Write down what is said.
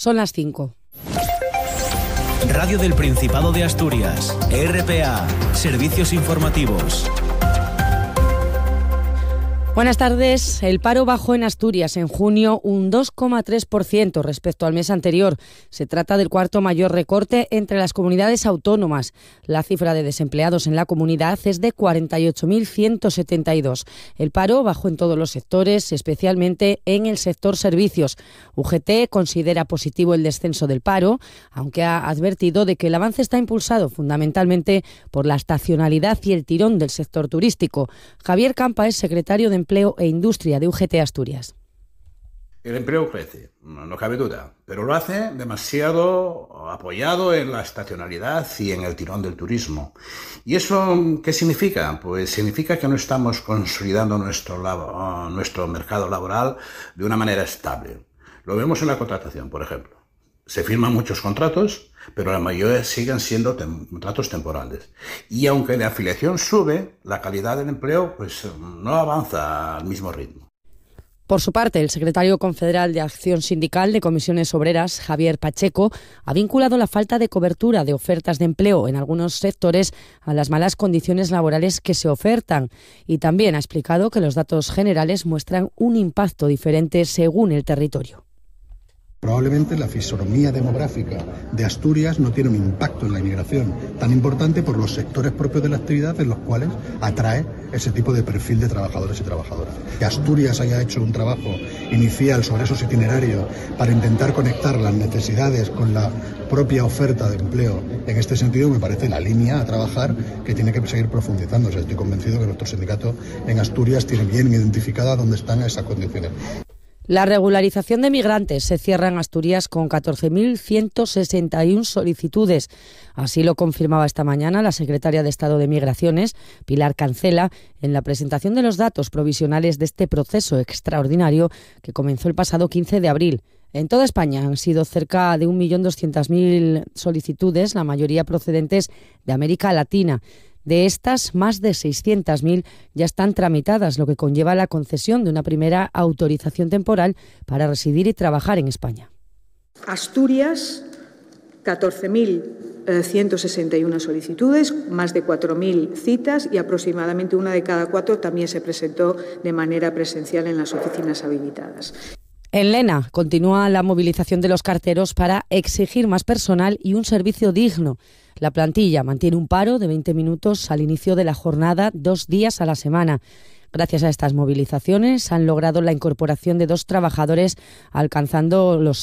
Son las 5. Radio del Principado de Asturias, RPA, Servicios Informativos. Buenas tardes. El paro bajó en Asturias en junio un 2,3% respecto al mes anterior. Se trata del cuarto mayor recorte entre las comunidades autónomas. La cifra de desempleados en la comunidad es de 48.172. El paro bajó en todos los sectores, especialmente en el sector servicios. UGT considera positivo el descenso del paro, aunque ha advertido de que el avance está impulsado fundamentalmente por la estacionalidad y el tirón del sector turístico. Javier Campa es secretario de Empleo e Industria de UGT Asturias. El empleo crece, no cabe duda, pero lo hace demasiado apoyado en la estacionalidad y en el tirón del turismo. ¿Y eso qué significa? Pues significa que no estamos consolidando nuestro mercado laboral de una manera estable. Lo vemos en la contratación, por ejemplo. Se firman muchos contratos, pero la mayoría siguen siendo contratos temporales. Y aunque la afiliación sube, la calidad del empleo pues no avanza al mismo ritmo. Por su parte, el secretario confederal de Acción Sindical de Comisiones Obreras, Javier Pacheco, ha vinculado la falta de cobertura de ofertas de empleo en algunos sectores a las malas condiciones laborales que se ofertan, y también ha explicado que los datos generales muestran un impacto diferente según el territorio. Probablemente la fisonomía demográfica de Asturias no tiene un impacto en la inmigración tan importante por los sectores propios de la actividad en los cuales atrae ese tipo de perfil de trabajadores y trabajadoras. Que Asturias haya hecho un trabajo inicial sobre esos itinerarios para intentar conectar las necesidades con la propia oferta de empleo, en este sentido me parece la línea a trabajar que tiene que seguir profundizándose. Estoy convencido que nuestro sindicato en Asturias tiene bien identificada dónde están esas condiciones. La regularización de migrantes se cierra en Asturias con 14.161 solicitudes. Así lo confirmaba esta mañana la secretaria de Estado de Migraciones, Pilar Cancela, en la presentación de los datos provisionales de este proceso extraordinario que comenzó el pasado 15 de abril. En toda España han sido cerca de 1.200.000 solicitudes, la mayoría procedentes de América Latina. De estas, más de 600.000 ya están tramitadas, lo que conlleva la concesión de una primera autorización temporal para residir y trabajar en España. Asturias, 14.161 solicitudes, más de 4.000 citas y aproximadamente una de cada 4 también se presentó de manera presencial en las oficinas habilitadas. En Lena continúa la movilización de los carteros para exigir más personal y un servicio digno. La plantilla mantiene un paro de 20 minutos al inicio de la jornada, 2 días a la semana. Gracias a estas movilizaciones han logrado la incorporación de 2 trabajadores, alcanzando los